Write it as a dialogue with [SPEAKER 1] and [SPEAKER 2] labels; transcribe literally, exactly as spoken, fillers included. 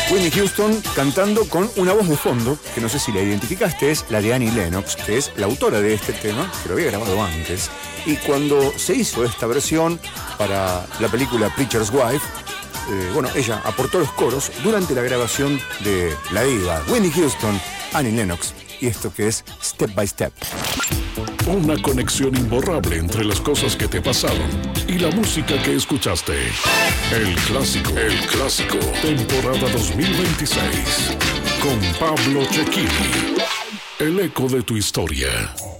[SPEAKER 1] Whitney Houston cantando con una voz de fondo, que no sé si la identificaste, es la de Annie Lennox, que es la autora de este tema, que lo había grabado antes. Y cuando se hizo esta versión para la película Preacher's Wife, eh, bueno, ella aportó los coros durante la grabación de la diva Whitney Houston, Annie Lennox, y esto que es Step by Step.
[SPEAKER 2] Una conexión imborrable entre las cosas que te pasaron y la música que escuchaste. El clásico, el clásico, temporada dos mil veintiséis, con Pablo Cecchini. El eco de tu historia.